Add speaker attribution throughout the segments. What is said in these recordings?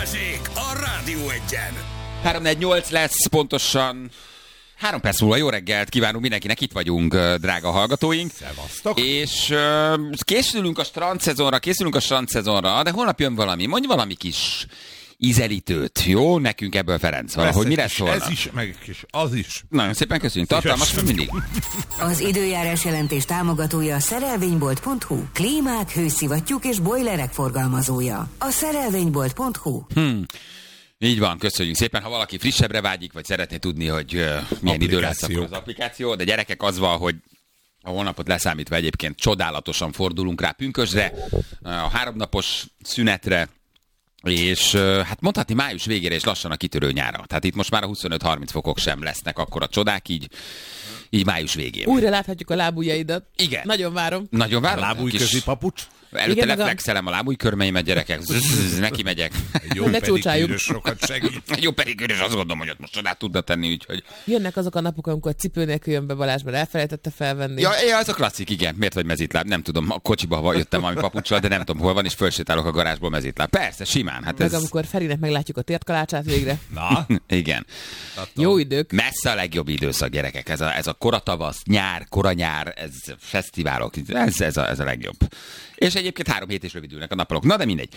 Speaker 1: Balázsék a Rádió Egyen.
Speaker 2: 348 lesz pontosan 3 perc múlva. Jó reggelt kívánunk mindenkinek, itt vagyunk, drága hallgatóink.
Speaker 3: Szevasztok.
Speaker 2: És készülünk a strandszezonra, de holnap jön valami. Mondj valami kis ízelítőt, jó? Nekünk ebből, Ferenc, valahogy mire szólna?
Speaker 3: Ez is, meg az is.
Speaker 2: Nagyon szépen köszönjük. Tartalmas mindig.
Speaker 4: Az időjárás jelentés támogatója a szerelvénybolt.hu. Klímák, hőszivattyúk és bojlerek forgalmazója. A szerelvénybolt.hu.
Speaker 2: Így van, köszönjük szépen. Ha valaki frissebbre vágyik, vagy szeretné tudni, hogy milyen idő lesz, akkor az applikáció. De gyerekek, az van, hogy a holnapot leszámítva egyébként csodálatosan fordulunk rá pünkösdre, a 3 napos szünetre, és hát mondhatni május végére és lassan a kitörő nyára. Tehát itt most már a 25-30 fokok sem lesznek akkora csodák, így május végén.
Speaker 5: Újra láthatjuk a lábujjaidat.
Speaker 2: Igen.
Speaker 5: Nagyon várom.
Speaker 2: Nagyon várom.
Speaker 3: Lábújközi papucs.
Speaker 2: Előtte leflexelem a lábújkörmeimet, gyerekek. Neki megyek.
Speaker 3: Egy jó pedikűrös sokat segít.
Speaker 2: Egy jó pedikűrös, azt gondolom, hogy ott most csodát tudna tenni, úgyhogy...
Speaker 5: Jönnek azok a napok, amikor cipő nélkül jön be Balázs, mert elfelejtette felvenni.
Speaker 2: Ja, az a klasszik, igen. Miért vagy mezitláb? Nem tudom, a kocsiba jöttem valami papuccsal, de nem tudom, hol van, és fölsétálok a garázsból mezitláb. Persze, simán. Hát
Speaker 5: meg amikor Ferinek meglátjuk a tértkalácsát végre.
Speaker 3: Na?
Speaker 2: Igen.
Speaker 5: Jó idők.
Speaker 2: Messze a legjobb időszak, gyerekek. Ez a koratavasz, nyár, koranyár, ez fesztiválok, ez a legjobb. És egyébként 3 hét is rövidülnek a napolok. Na, de mindegy.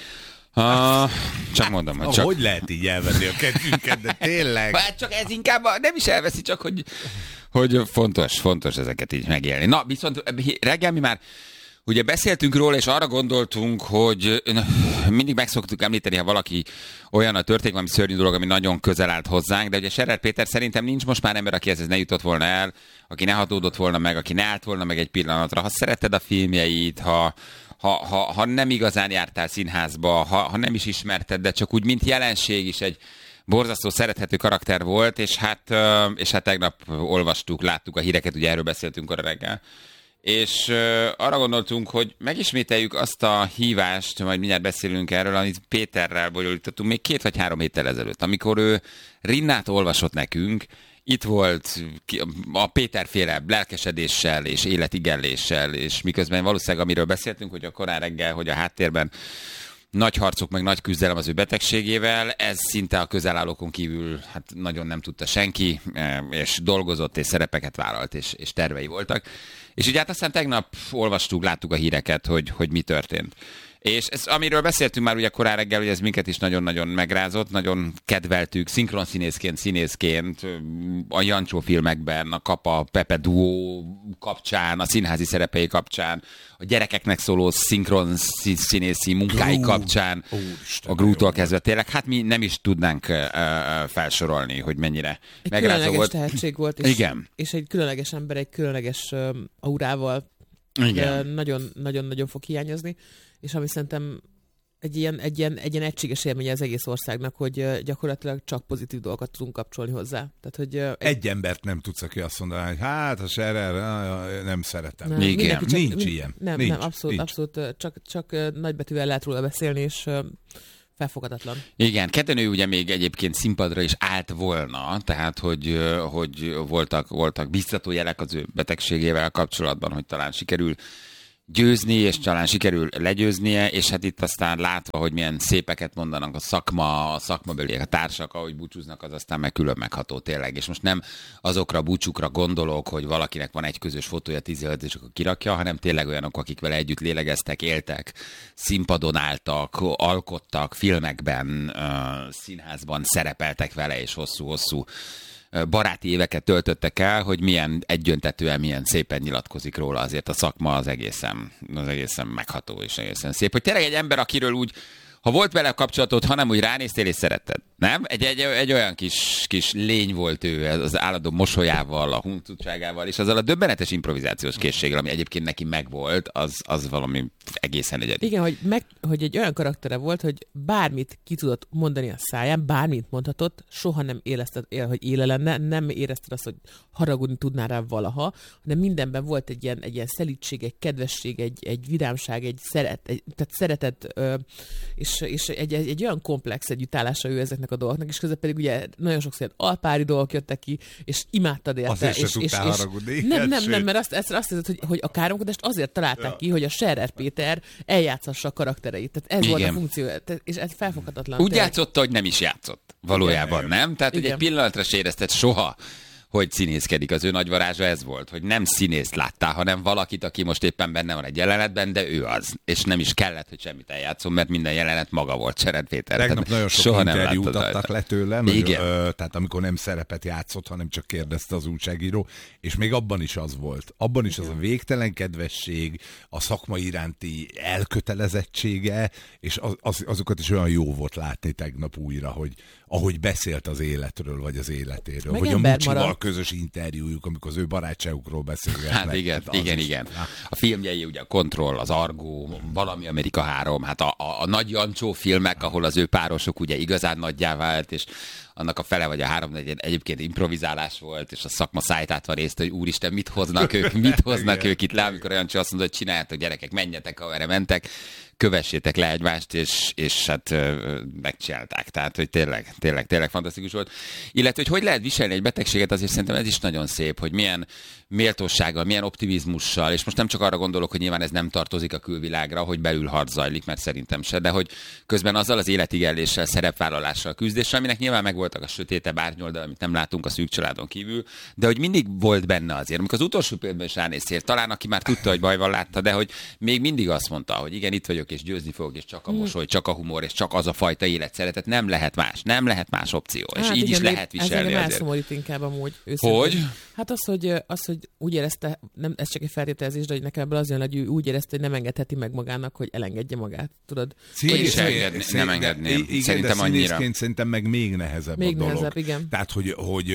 Speaker 2: Csak mondom, hogy csak...
Speaker 3: Hogy lehet így elvenni a kedvünket, de tényleg?
Speaker 2: Hát csak ez inkább nem is elveszi, csak hogy fontos ezeket így megélni. Na, viszont reggel mi már ugye beszéltünk róla, és arra gondoltunk, hogy mindig meg szoktuk említeni, ha valaki olyan a történik, valami szörnyű dolog, ami nagyon közel állt hozzánk, de ugye Scherer Péter szerintem nincs most már ember, aki ez ne jutott volna el, aki ne hatódott volna meg, aki ne állt volna meg egy pillanatra. Ha szeretted a filmjeit, ha nem igazán jártál színházba, ha nem is ismerted, de csak úgy, mint jelenség is egy borzasztó szerethető karakter volt, és hát tegnap olvastuk, láttuk a híreket, ugye erről beszéltünk arra reggel, és arra gondoltunk, hogy megismételjük azt a hívást, majd mindjárt beszélünk erről, amit Péterrel bonyolítottunk még 2 vagy 3 héttel ezelőtt, amikor ő Rinnát olvasott nekünk. Itt volt a Péterféle lelkesedéssel és életigelléssel, és miközben valószínűleg amiről beszéltünk, hogy a korán reggel, hogy a háttérben nagy harcok, meg nagy küzdelem az ő betegségével, ez szinte a közelállókon kívül hát nagyon nem tudta senki, és dolgozott, és szerepeket vállalt, és tervei voltak. És ugye hát aztán tegnap olvastuk, láttuk a híreket, hogy mi történt. És ez, amiről beszéltünk már ugye korán reggel, hogy ez minket is nagyon-nagyon megrázott, nagyon kedveltük, színészként, a Jancsó filmekben, a Kapa Pepe duó kapcsán, a színházi szerepei kapcsán, a gyerekeknek szóló szinkron színészi munkái kapcsán, a Grútól kezdve tényleg, hát mi nem is tudnánk felsorolni, hogy mennyire megrázó volt.
Speaker 5: Egy különleges tehetség volt, és egy különleges ember, egy különleges aurával nagyon-nagyon fog hiányozni. És ami szerintem egy ilyen egységes élménye az egész országnak, hogy gyakorlatilag csak pozitív dolgokat tudunk kapcsolni hozzá. Tehát, hogy
Speaker 3: egy embert nem tudsz, aki azt mondaná, hogy hát a Scherer, nem szeretem.
Speaker 5: Nem,
Speaker 3: igen, nincs ilyen.
Speaker 5: Nem, abszolút csak nagybetűvel lehet róla beszélni, és felfogadatlan.
Speaker 2: Igen, ketten ő ugye még egyébként színpadra is állt volna, tehát hogy voltak biztató jelek az ő betegségével kapcsolatban, hogy talán sikerül győzni, és talán sikerül legyőznie, és hát itt aztán látva, hogy milyen szépeket mondanak a szakmabeliek, a társak, ahogy búcsúznak, az aztán meg külön megható tényleg. És most nem azokra a búcsúkra gondolok, hogy valakinek van egy közös fotója 15, és akkor kirakja, hanem tényleg olyanok, akik vele együtt lélegeztek, éltek, színpadon álltak, alkottak, filmekben, színházban szerepeltek vele, és hosszú-hosszú baráti éveket töltöttek el, hogy milyen egyöntetően, milyen szépen nyilatkozik róla, azért a szakma az egészen megható és egészen szép. Hogy tényleg egy ember, akiről úgy, ha volt vele kapcsolatod, hanem úgy ránéztél és szeretted, nem? Egy olyan kis lény volt ő, az állandó mosolyával, a huncutságával, és azzal a döbbenetes improvizációs készséggel, ami egyébként neki megvolt, az valami egészen egyedi.
Speaker 5: Igen, hogy egy olyan karaktere volt, hogy bármit ki tudott mondani a száján, bármit mondhatott, soha nem érezted, hogy éle lenne, nem érezted azt, hogy haragudni tudnál rá valaha, hanem mindenben volt egy ilyen szelídség, egy kedvesség, egy vidámság, tehát szeretet, és és egy olyan komplex együttállása ő ezeknek a dolgoknak, és közben pedig ugye nagyon sokszor alpári dolgok jöttek ki, és imádtad érte.
Speaker 3: Azért se tudtál haragudni.
Speaker 5: Nem, mert azt hiszed, hogy a káromkodást azért találták ki, hogy a Scherer Péter eljátszassa a karaktereit. Tehát ez volt a funkció, és ez felfoghatatlan.
Speaker 2: Úgy játszotta, hogy nem is játszott. Valójában nem. Tehát ugye egy pillanatra se érezted soha, hogy színészkedik. Az ő nagy varázsa ez volt, hogy nem színészt láttál, hanem valakit, aki most éppen benne van egy jelenetben, de ő az. És nem is kellett, hogy semmit eljátszom, mert minden jelenet maga volt, Scherer Péter.
Speaker 3: Tegnap nagyon sok interjút adtak le tőlem, tehát amikor nem szerepet játszott, hanem csak kérdezte az újságíró, és még abban is az volt. Abban is az a végtelen kedvesség, a szakma iránti elkötelezettsége, és azokat is olyan jó volt látni tegnap újra, hogy ahogy beszélt az életről, vagy az életéről.
Speaker 5: Meg
Speaker 3: hogy a Mucsival közös interjújuk, amikor az ő barátságukról beszélgetnek.
Speaker 2: Hát igen. A filmjei ugye a Kontroll, az Argó, valami Amerika 3, hát a Nagy Jancsó filmek, ahol az ő párosok ugye igazán nagyjá vált, és annak a fele vagy a 3 egyébként improvizálás volt, és a szakma szájtátva részt, hogy úristen, mit hoznak ők itt le, amikor olyan azt mondta, hogy csináljátok gyerekek, menjetek, amerre mentek, kövessétek le egymást, és hát megcsinálták. Tehát, hogy tényleg fantasztikus volt. Illetve, hogy lehet viselni egy betegséget, azért szerintem ez is nagyon szép, hogy milyen méltósággal, milyen optimizmussal, és most nem csak arra gondolok, hogy nyilván ez nem tartozik a külvilágra, hogy belül harc zajlik, mert szerintem se, de hogy közben azzal az életigelléssel, szerepvállalással, küzdéssel, aminek nyilván megvoltak a sötétebb árnyoldal, amit nem látunk a szűk családon kívül, de hogy mindig volt benne azért. Amikor az utolsó pillanatban is ránéztél, talán aki már tudta, hogy baj van, látta, de hogy még mindig azt mondta, hogy igen, itt vagyok, és győzni fogok, és csak a mosoly, csak a humor, és csak az a fajta életszeretet, nem lehet más opció. És így
Speaker 5: igen,
Speaker 2: is lehet viselni
Speaker 5: azért. Elszomorít inkább amúgy.
Speaker 2: Hogy?
Speaker 5: Hát az, hogy úgy érezte, nem, ez csak egy feltételezés, de hogy nekem ebből az jön, hogy úgy érezte, hogy nem engedheti meg magának, hogy elengedje magát, tudod?
Speaker 2: Nem engedném. Szerintem annyira.
Speaker 3: Szerintem meg még nehezebb
Speaker 5: még
Speaker 3: a dolog.
Speaker 5: Nehezebb, igen.
Speaker 3: Tehát, hogy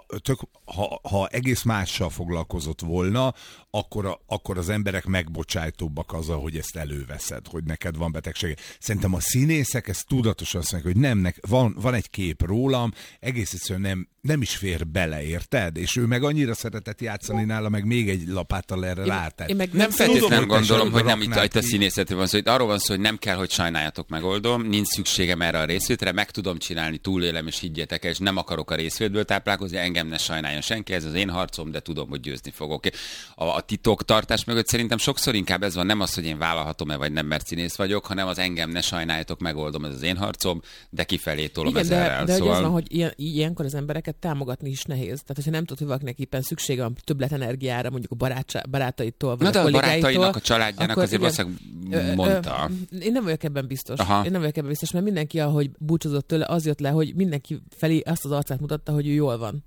Speaker 3: ha egész mással foglalkozott volna, akkor az emberek megbocsájtóbbak azzal, hogy ezt előveszed, hogy neked van betegsége. Szerintem a színészek ezt tudatosan azt mondják, hogy nem, van egy kép rólam, egész egyszerűen nem is fér bele, érted? És ő meg annyira szeretett játszani nála, meg még egy lapáttal erre rátett.
Speaker 2: Nem feltétlenül gondolom, hogy nem itt a színészetről van szó. Itt arról van szó, hogy nem kell, hogy sajnáljatok, megoldom, nincs szükségem erre a részvétre, meg tudom csinálni, túlélem, és higgyétek el, és nem akarok a részvétből táplálkozni, engem ne sajnáljon senki, ez az én harcom, de tudom, hogy győzni fogok. A titoktartás mögött szerintem sokszor inkább ez van, nem az, hogy én vállalhatom-e vagy nem, mert színész vagyok, hanem az engem ne sajnáljatok, megoldom, ez az én harcom, de kifelé tolom ezerrel.
Speaker 5: De szóval... az van, hogy ilyenkor az embereket támogatni is nehéz. Tehát, hogyha nem tudod, hogy valakinek éppen szüksége van többlet energiára, mondjuk a barátaitól, vagy
Speaker 2: a
Speaker 5: kollégáitól.
Speaker 2: Barátainak, a családjának azért valószínűleg mondta.
Speaker 5: Én nem vagyok ebben biztos. Mert mindenki, ahogy búcsúzott tőle, az jött le, hogy mindenki felé azt az arcát mutatta, hogy ő jól van.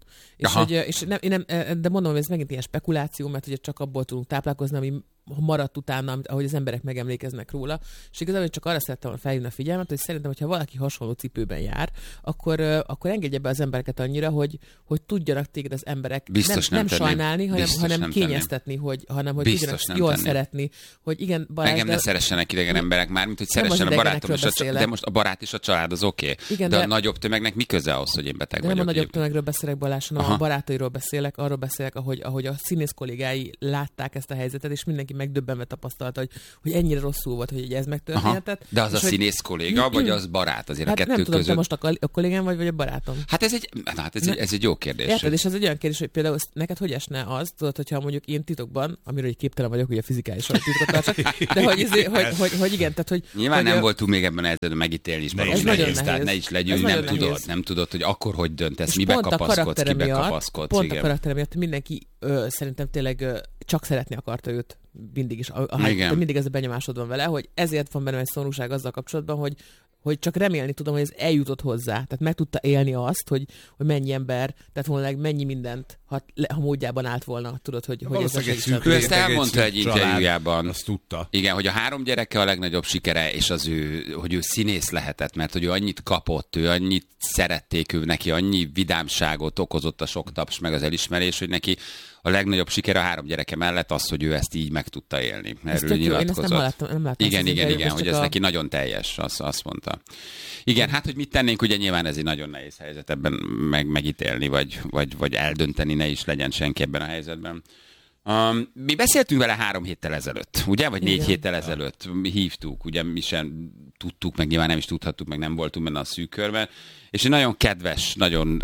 Speaker 5: De mondom, hogy ez megint ilyen spekuláció, mert ugye csak abból tudunk táplálkozni, ami maradt utána, ahogy az emberek megemlékeznek róla. És igazából csak arra szerettem volna felhívni a figyelmet, hogy szerintem, hogyha valaki hasonló cipőben jár, akkor engedje be az embereket annyira, hogy tudjanak téged az emberek nem sajnálni, hanem kényeztetni, hogy tudjanak jól szeretni. Hogy igen, Balázs,
Speaker 2: engem ne szeressenek idegen emberek, mármint, hogy szeressen a barátom is, de most a barát és a család az oké. De a nagyobb tömegnek mi köze ahhoz, hogy én beteg vagyok?
Speaker 5: Nem a nagyobb tömegről beszélek, Balázs, hanem a barátairól beszélek, arról beszélek, ahogy a színész kollégái látták ezt a helyzetet, és mindenki megdöbbenve tapasztalta, hogy ennyire rosszul volt, hogy ez megtörténhetett.
Speaker 2: De az a színész kolléga, vagy az barát? Azért a kettő
Speaker 5: nem tudom,
Speaker 2: között...
Speaker 5: te most a kollégám vagy a barátom?
Speaker 2: Hát ez egy jó kérdés.
Speaker 5: Érted, és ez egy olyan kérdés, hogy például neked hogy esne az, tudod, hogyha mondjuk én titokban, amiről egy képtelen vagyok, hogy a fizikálisan titkot tartsak, de hogy igen, tehát hogy...
Speaker 2: Nyilván nem voltunk még ebben a helyzetben megítélni is,
Speaker 5: ez nagyon
Speaker 2: tehát ne is legyünk, nem tudod, hogy akkor hogy döntesz, mibe kapaszkodsz, kibe kapaszkodsz.
Speaker 5: Pont a karakter miatt mindenki szerintem tényleg csak szeretni akarta őt mindig is. Mindig ez a benyomásod van vele, hogy ezért van bennem egy szomorúság azzal kapcsolatban, hogy csak remélni tudom, hogy ez eljutott hozzá. Tehát meg tudta élni azt, hogy mennyi ember, tehát volna mennyi mindent, ha módjában állt volna, tudod, hogy ez a segítsen.
Speaker 2: Ő ezt elmondta egy interjújában.
Speaker 3: Azt tudta.
Speaker 2: Igen, hogy a 3 gyereke a legnagyobb sikere, és hogy ő színész lehetett, mert hogy ő annyit kapott, ő annyit szerették, ő neki annyi vidámságot okozott a sok taps meg az elismerés, hogy neki a legnagyobb siker a 3 gyereke mellett az, hogy ő ezt így meg tudta élni. Erről nyilatkozott.
Speaker 5: Nem láttam
Speaker 2: igen, hogy ez neki nagyon teljes, azt mondta. Igen, hát, hogy mit tennénk, ugye nyilván ez egy nagyon nehéz helyzet ebben megítélni, vagy eldönteni, ne is legyen senki ebben a helyzetben. Mi beszéltünk vele 3 héttel ezelőtt, ugye? Vagy 4 héttel ezelőtt hívtuk, ugye mi sem tudtuk, meg nyilván nem is tudhattuk, meg nem voltunk benne a szűk körben. És egy nagyon kedves, nagyon,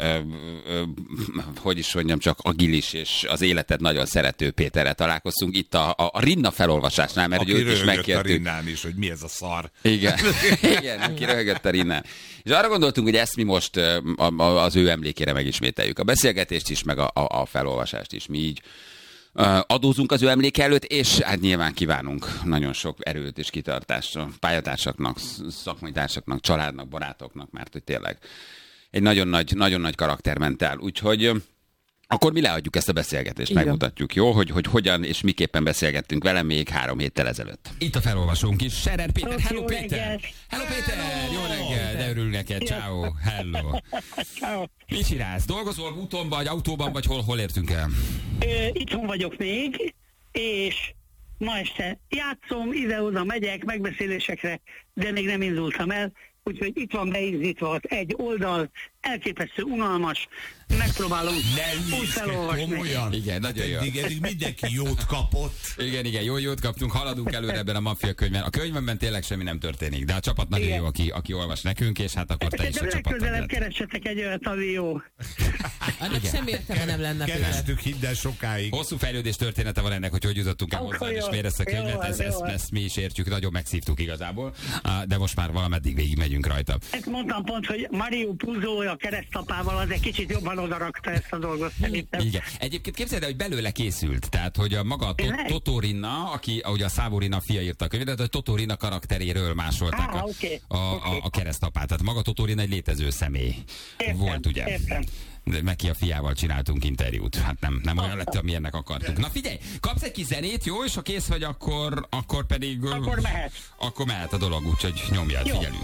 Speaker 2: hogy is mondjam, csak agilis, és az életet nagyon szerető Péterrel találkoztunk itt a Rinna felolvasásnál, mert őt is megkértük.
Speaker 3: A Rinnán is, hogy mi ez a szar.
Speaker 2: Igen, igen, aki röhögött a Rinnán. És arra gondoltunk, hogy ezt mi most az ő emlékére megismételjük. A beszélgetést is, meg a felolvasást is. Mi így adózunk az ő emléke előtt, és hát nyilván kívánunk nagyon sok erőt és kitartást a pályatársaknak, szakmai társaknak, családnak, barátoknak, mert hogy tényleg egy nagyon nagy karakter ment el. Úgyhogy akkor mi leadjuk ezt a beszélgetést, igen. Megmutatjuk, jó? Hogy hogyan és miképpen beszélgettünk velem még 3 héttel ezelőtt. Itt a felolvasónk is, Scherer Péter. Hello Péter! Hello Péter! Jó reggel! De örülünk neked. Ciao. Hello. Mit csinálsz? Dolgozol úton vagy, autóban vagy hol értünk el?
Speaker 6: Itthon vagyok még, és ma este játszom, ide-oda megyek megbeszélésekre, de még nem indultam el. Úgyhogy itt van beízítva az egy oldal, elképesztő unalmas, megpróbálom úgy felolvasni.
Speaker 2: Igen, nagyon jó.
Speaker 3: Eddig mindenki jót kapott.
Speaker 2: Igen, jót kaptunk, haladunk előre ebben a maffia könyvben. A könyvben tényleg semmi nem történik, de a csapat nagyon jó, aki olvas nekünk, és hát akkor te is a csapat.
Speaker 6: Legközelebb keressetek egy olyat, ami jó.
Speaker 5: Annak semmi értelme nem lenne.
Speaker 3: Kerestük hidd sokáig.
Speaker 2: Hosszú fejlődés története van ennek, hogy jutottunk el hozzá, és miért ezt a könyvet, ezt mi is értjük, nagyon megszívtuk igazából, de most már valameddig végig megyünk rajta.
Speaker 6: Ezt mondtam pont, hogy Mario Puzo a keresztapával az egy kicsit jobban odarakta ezt a dolgot szerintem.
Speaker 2: Igen. Egyébként képzeld el, hogy belőle készült, tehát hogy a maga Totó Rinna, aki ugye a Szabó Rinna fia írta a könyvet, de a Totó Rinna karakteréről másolták a keresztapát. Tehát maga Totó Rinna egy létező személy volt, ugye?
Speaker 6: Értem.
Speaker 2: De neki a fiával csináltunk interjút. Hát nem olyan lett, amilyennek akartuk. Na figyelj, kapsz egy kis zenét, jó? És ha kész vagy, akkor pedig...
Speaker 6: Akkor mehet.
Speaker 2: Akkor mehet a dolog, úgyhogy nyomjad, figyelünk.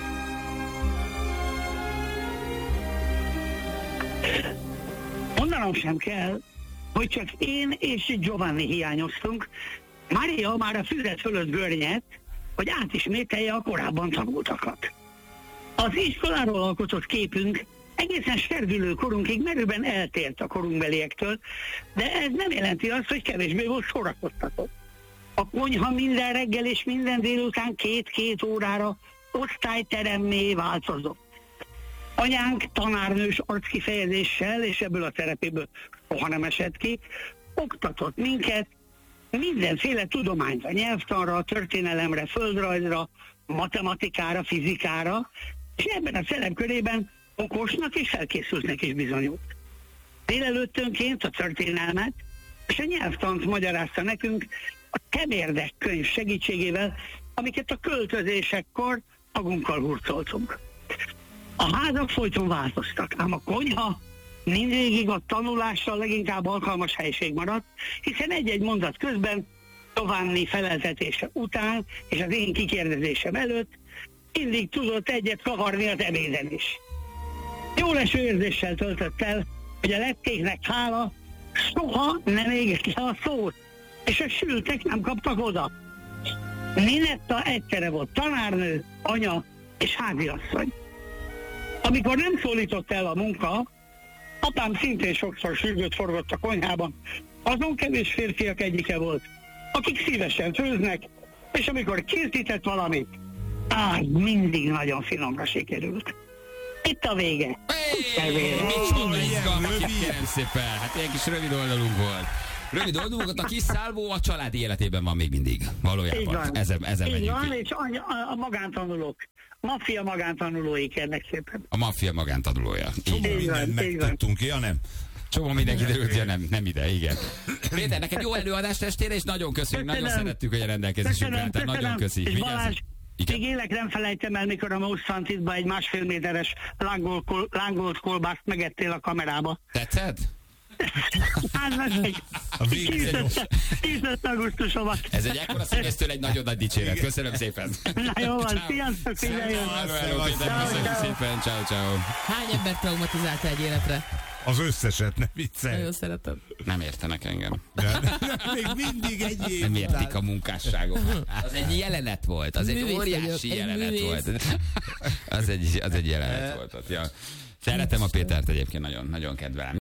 Speaker 6: Mondanom sem kell, hogy csak én és Giovanni hiányoztunk. Mária már a füzet fölött görnyett, hogy átismételje a korábban tanultakat. Az iskoláról alkotott képünk egészen serdülő korunkig merőben eltért a korunkbeliektől, de ez nem jelenti azt, hogy kevésbé volt szórakoztató. A konyha minden reggel és minden délután 2-2 órára osztályteremmé változott. Anyánk tanárnős arckifejezéssel, és ebből a terepéből soha nem esett ki, oktatott minket mindenféle tudományra, nyelvtanra, történelemre, földrajzra, matematikára, fizikára, és ebben a szerepkörében okosnak és felkészültnek is bizonyult. Délelőttönként a történelmet és a nyelvtant magyarázta nekünk a Kemérdek könyv segítségével, amiket a költözésekkor magunkkal hurcoltunk. A házak folyton változtak, ám a konyha mindvégig a tanulásra leginkább alkalmas helység maradt, hiszen egy-egy mondat közben, Giovanni feleltetése után és az én kikérdezésem előtt mindig tudott egyet kavarni az ebéden is. Jó leső érzéssel töltött el, hogy a lettéknek hála soha nem égett le a szót, és a sültek nem kaptak oda. Ninetta egyszerre volt tanárnő, anya és háziasszony. Amikor nem szólított el a munka, apám szintén sokszor sürgőt forgott a konyhában. Azon kevés férfiak egyike volt, akik szívesen főznek, és amikor készített valamit, mindig nagyon finomra sikerült. Itt a vége.
Speaker 2: Micsoda izgalmas, kérem szépen. Hát ilyen kis rövid oldalunk volt. Rövid oldalunk, a kis szálvó a családi életében van még mindig. Valójában. Ezen megyünk.
Speaker 6: Van, és a magántanulók. Maffia magántanulói, kérlek szépen.
Speaker 2: A maffia magántanulója.
Speaker 3: Mindent megtudtunk, ja nem?
Speaker 2: Csomó minden kiderült, ja nem ide, igen. Péter, neked jó előadást estére, és nagyon köszönjük, nagyon szerettük, hogy a rendelkezésünkre álltál. Nagyon köszi.
Speaker 6: És Balázs, még élek nem felejtem el, mikor a Mózfantitba egy 1,5 méteres lángolt kolbászt megettél a kamerába.
Speaker 2: Tetszett?
Speaker 3: A végén
Speaker 6: Tízött augusztusomat.
Speaker 2: Ez egy ekkora színésztől egy nagyon nagy dicséret. Köszönöm szépen.
Speaker 6: Na jó van, sziasztok, figyelj!
Speaker 2: Köszönöm szépen, ciao.
Speaker 5: Hány ember traumatizálta egy életre?
Speaker 3: Az összeset, ne viccelj.
Speaker 5: Nagyon szeretem.
Speaker 2: Nem értenek engem.
Speaker 3: Még mindig egy év.
Speaker 2: Nem értik a munkásságot. Az egy jelenet volt. Az egy óriási jelenet volt. Az egy jelenet volt. Ja. Szeretem a Pétert egyébként, nagyon, nagyon kedvelem.